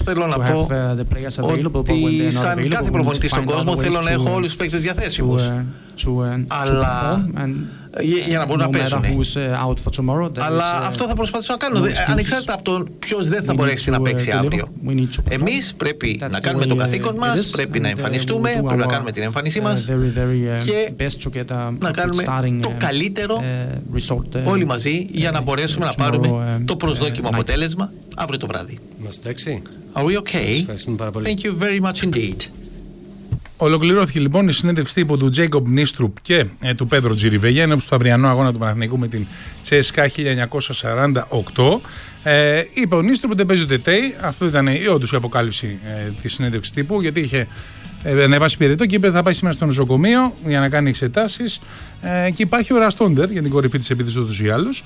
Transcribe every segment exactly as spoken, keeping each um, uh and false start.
θέλω να πω ότι σαν κάθε προπονητή στον κόσμο θέλω να έχω όλους τους παίκτες διαθέσιμους. Αλλά για να μπορούν να παίζουν. Αλλά αυτό θα προσπαθήσω να κάνω, ανεξάρτητα από το ποιος δεν θα μπορέσει να παίξει αύριο. Εμείς πρέπει να κάνουμε το καθήκον μας, πρέπει να εμφανιστούμε, πρέπει να κάνουμε την εμφάνισή μας και να κάνουμε το καλύτερο όλοι μαζί για να μπορέσουμε να πάρουμε το προσδόκιμο αποτέλεσμα αύριο το βράδυ. Are we okay? Thank you very much indeed. Ολοκληρώθηκε λοιπόν η συνέντευξη τύπου του Τζέικομπ Νίστρουπ και ε, του Πέδρο Τζιριβέγια ενώπιον του αυριανού αγώνα του Παναθηναϊκού με την Τσέσκα χίλια εννιακόσια σαράντα οκτώ. Ε, είπε ο Νίστρουπ ότι δεν παίζει ούτε τέι. Αυτό ήταν η όντως η αποκάλυψη ε, της συνέντευξης τύπου, γιατί είχε ε, ανεβάσει πυρετό και είπε θα πάει σήμερα στο νοσοκομείο για να κάνει εξετάσεις. Ε, και υπάρχει ο Ραστόντερ για την κορυφή της επίθεσης ούτως ή άλλως.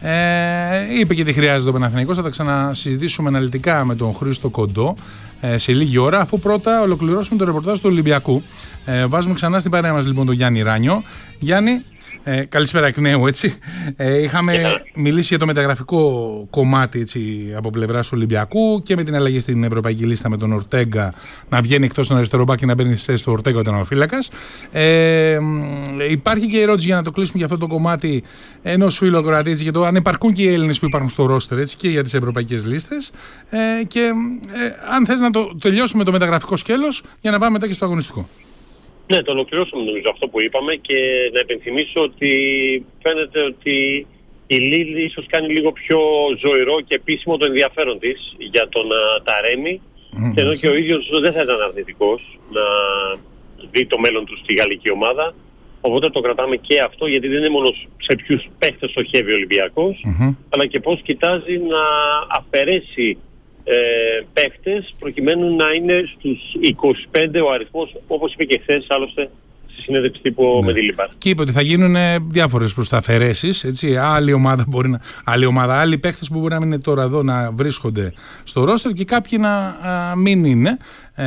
Ε, είπε και τι χρειάζεται ο Παναθηναϊκός. Θα τα ξανασυζητήσουμε αναλυτικά με τον Χρήστο Κοντό ε, σε λίγη ώρα, αφού πρώτα ολοκληρώσουμε το ρεπορτάζ του Ολυμπιακού. Ε, βάζουμε ξανά στην παρέα μας λοιπόν τον Γιάννη Ράνιο. Γιάννη, ε, καλησπέρα εκ νέου, έτσι. Ε, είχαμε yeah. μιλήσει για το μεταγραφικό κομμάτι, έτσι, από πλευράς Ολυμπιακού και με την αλλαγή στην ευρωπαϊκή λίστα με τον Ορτέγκα να βγαίνει εκτός τον αριστερό μπακ και να παίρνει τη θέση του Ορτέγκα όταν ο φύλακας. Ε, υπάρχει και η ερώτηση για να το κλείσουμε για αυτό το κομμάτι ενός φίλου ακροατή, έτσι, για το αν επαρκούν και οι Έλληνες που υπάρχουν στο ρόστερ, έτσι, και για τις ευρωπαϊκές λίστες. Ε, και ε, αν θες να το τελειώσουμε το μεταγραφικό σκέλος για να πάμε μετά και στο αγωνιστικό. Ναι, το ολοκληρώσαμε νομίζω αυτό που είπαμε και να υπενθυμίσω ότι φαίνεται ότι η Λίλ ίσως κάνει λίγο πιο ζωηρό και επίσημο το ενδιαφέρον της για τον Ταρέμι, mm, και ενώ και ο ίδιος δεν θα ήταν αρνητικός να δει το μέλλον του στη γαλλική ομάδα. Οπότε το κρατάμε και αυτό, γιατί δεν είναι μόνο σε ποιους παίχτες στοχεύει ο Ολυμπιακός, mm-hmm. αλλά και πώς κοιτάζει να αφαιρέσει Ε, παίχτες προκειμένου να είναι στους είκοσι πέντε ο αριθμός, όπως είπε και χθες άλλωστε στη συνέντευξη τύπου ναι. με τη Λίμπαρ. Και είπε ότι θα γίνουν διάφορες προσταφαιρέσεις, έτσι, άλλη ομάδα μπορεί να, άλλη ομάδα, άλλοι παίχτες που μπορεί να μην είναι τώρα εδώ να βρίσκονται στο ρόστερ και κάποιοι να α, μην είναι. Ε,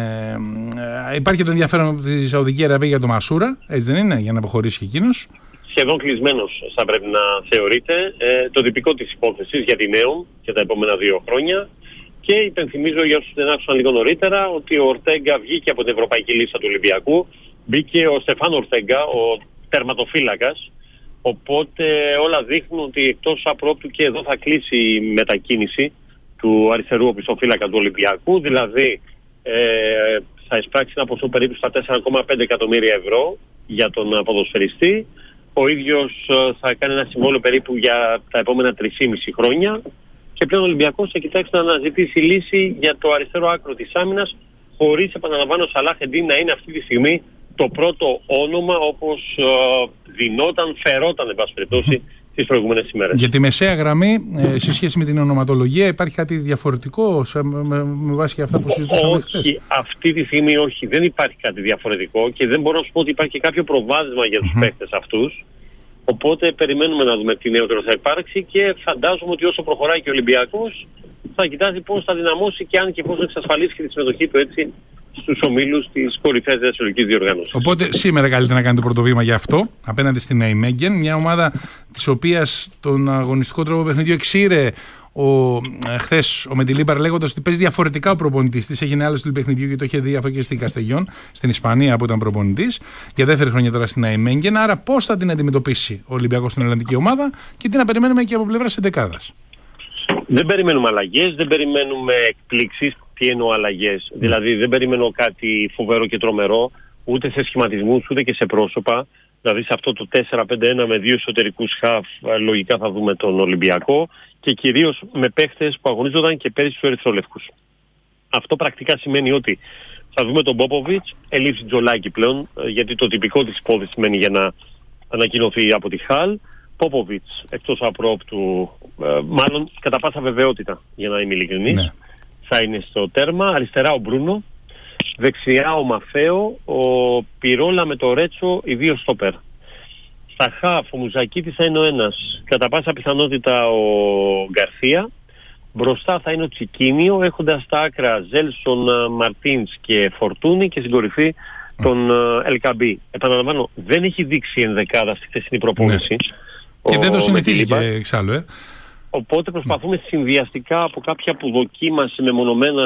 ε, υπάρχει το ενδιαφέρον από τη Σαουδική Αραβία για το Μασούρα, έτσι δεν είναι, για να αποχωρήσει και εκείνος. Σχεδόν κλεισμένος θα πρέπει να θεωρείται, ε, το τυπικό της υπόθεσης για τη Νέο για τα επόμενα δύο χρόνια. Και υπενθυμίζω για όσους δεν άκουσαν λίγο νωρίτερα ότι ο Ορτέγκα βγήκε από την ευρωπαϊκή λίστα του Ολυμπιακού, μπήκε ο Στεφάν Ορτέγκα, ο τερματοφύλακας, οπότε όλα δείχνουν ότι εκτός απρόπτου και εδώ θα κλείσει η μετακίνηση του αριστερού οπισθοφύλακα του Ολυμπιακού, δηλαδή ε, θα εισπράξει ένα ποσό περίπου στα τέσσερα κόμμα πέντε εκατομμύρια ευρώ για τον ποδοσφαιριστή. Ο ίδιος θα κάνει ένα συμβόλαιο περίπου για τα επόμενα τρία και μισό χρόνια και πλέον ο Ολυμπιακός θα κοιτάξει να αναζητήσει λύση για το αριστερό άκρο της άμυνας, χωρίς, επαναλαμβάνω, ο Σαλάχ Εντίν να είναι αυτή τη στιγμή το πρώτο όνομα όπως uh, δινόταν, φερόταν εν πάση περιπτώσει τις προηγούμενες ημέρες. Για τη μεσαία γραμμή, ε, σε σχέση με την ονοματολογία, υπάρχει κάτι διαφορετικό σε, με, με βάση και αυτά που συζητούσαμε χθες? Όχι, αυτή τη στιγμή όχι, δεν υπάρχει κάτι διαφορετικό και δεν μπορώ να σου πω ότι υπάρχει και κάποιο προβάδισμα για τους mm-hmm. παίκτες αυτούς. Οπότε περιμένουμε να δούμε τι νεότερο θα υπάρξει και φαντάζομαι ότι όσο προχωράει και ο Ολυμπιακός θα κοιτάζει πώς θα δυναμώσει και αν και πώς θα εξασφαλίσει και τη συμμετοχή του έτσι στους ομίλους της κορυφαίας διασυλλογικής διοργάνωσης. Οπότε σήμερα καλύτερα να κάνετε πρώτο βήμα για αυτό απέναντι στην Ναϊμέγγεν, μια ομάδα της οποίας τον αγωνιστικό τρόπο παιχνιδιού εξήρε ο, χθες ο Μεντιλίμπαρ, λέγοντας ότι παίζει διαφορετικά ο προπονητής της. Έγινε άλλο στυλ παιχνιδιού και το είχε δει αυτό και στην Καστεγιόν, στην Ισπανία που ήταν προπονητής, για δεύτερη χρονιά τώρα στην Ναϊμέγγεν. Άρα πώς θα την αντιμετωπίσει ο Ολυμπιακός στην Ολλανδική ομάδα και τι να περιμένουμε και από πλευράς εντεκάδας? Δεν περιμένουμε αλλαγές, δεν περιμένουμε εκπλήξεις. Τι εννοώ αλλαγές? Mm. Δηλαδή δεν περιμένω κάτι φοβερό και τρομερό, ούτε σε σχηματισμούς, ούτε και σε πρόσωπα. Δηλαδή σε αυτό το τέσσερα πέντε ένα με δύο εσωτερικούς χαφ λογικά θα δούμε τον Ολυμπιακό και κυρίως με παίχτες που αγωνίζονταν και πέρυσι στους ερυθρόλευκους. Αυτό πρακτικά σημαίνει ότι θα δούμε τον Πόποβιτς, ελήψη Τζολάκη πλέον, γιατί το τυπικό της υπόθεση σημαίνει για να ανακοινωθεί από τη Χαλ. Πόποβιτς εκτός απρόπτου, ε, μάλλον κατά πάσα βεβαιότητα για να είμαι ειλικρινής, ναι. θα είναι στο τέρμα. Αριστερά ο Μπρούνο, δεξιά ο Μαφέο, ο Πιρόλα με το Ρέτσο, οι δύο στόπερ. Στα χαφ ο Μουζακίτης θα είναι ο ένας, κατά πάσα πιθανότητα ο Γκαρσία. Μπροστά θα είναι ο Τσικίνιο, έχοντας στα άκρα Ζέλσον, Μαρτίνς και Φορτούνη και στην κορυφή τον Ελκαμπή. Επαναλαμβάνω, δεν έχει δείξει ενδεκάδα στη χθεσινή προπόνηση. Ναι. Και δεν το συνηθίζει και εξάλλου, ε. Οπότε προσπαθούμε συνδυαστικά από κάποια που δοκίμασε μεμονωμένα